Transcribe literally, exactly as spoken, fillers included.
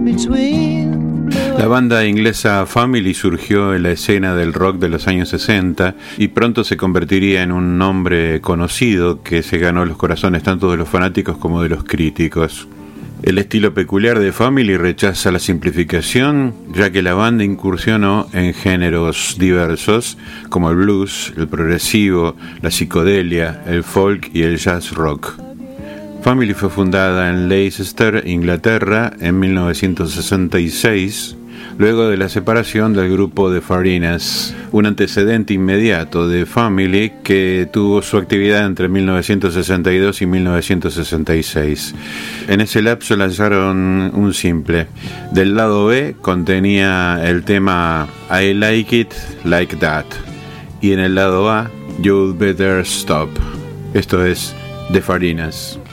La banda inglesa Family surgió en la escena del rock de los años sesenta y pronto se convertiría en un nombre conocido que se ganó los corazones tanto de los fanáticos como de los críticos. El estilo peculiar de Family rechaza la simplificación, ya que la banda incursionó en géneros diversos como el blues, el progresivo, la psicodelia, el folk y el jazz rock. Family fue fundada en Leicester, Inglaterra, en mil novecientos sesenta y seis, luego de la separación del grupo The Farinas, un antecedente inmediato de Family que tuvo su actividad entre mil novecientos sesenta y dos y mil novecientos sesenta y seis. En ese lapso lanzaron un simple. Del lado B contenía el tema I Like It Like That y en el lado A You'd Better Stop. Esto es The Farinas.